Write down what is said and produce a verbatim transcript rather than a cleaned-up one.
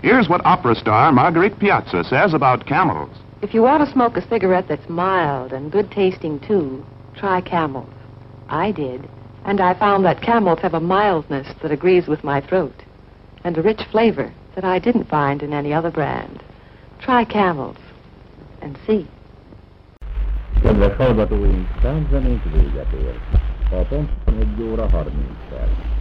Here's what opera star Marguerite Piazza says about Camels. If you want to smoke a cigarette that's mild and good tasting too, try Camels. I did, and I found that Camels have a mildness that agrees with my throat, and a rich flavor that I didn't find in any other brand. Try Camels and see. Kedves hallgatóink, számzenénk véget ér. A ponton egy óra harminc perc.